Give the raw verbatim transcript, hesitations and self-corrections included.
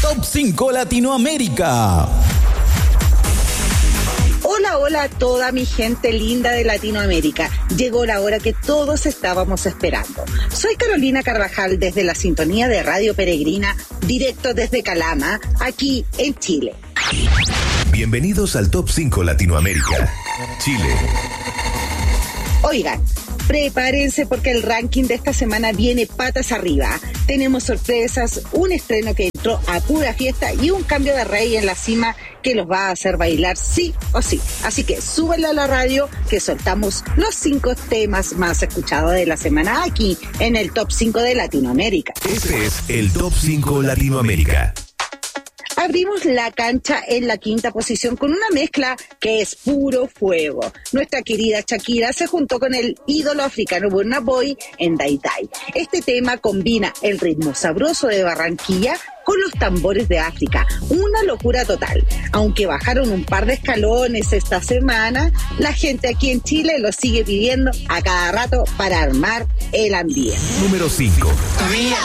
Top cinco Latinoamérica. Hola, hola a toda mi gente linda de Latinoamérica. Llegó la hora que todos estábamos esperando. Soy Carolina Carvajal desde la sintonía de Radio Peregrina, directo desde Calama, aquí en Chile. Bienvenidos al Top cinco Latinoamérica, Chile. Oigan, prepárense porque el ranking de esta semana viene patas arriba. Tenemos sorpresas, un estreno que entró a pura fiesta y un cambio de rey en la cima que los va a hacer bailar sí o sí. Así que súbelo a la radio que soltamos los cinco temas más escuchados de la semana aquí en el Top cinco de Latinoamérica. Este es el Top cinco Latinoamérica. Abrimos la cancha en la quinta posición con una mezcla que es puro fuego. Nuestra querida Shakira se juntó con el ídolo africano Burna Boy en Dai Dai. Este tema combina el ritmo sabroso de Barranquilla con los tambores de África. Una locura total. Aunque bajaron un par de escalones esta semana, la gente aquí en Chile lo sigue pidiendo a cada rato para armar el ambiente. Número cinco. Todavía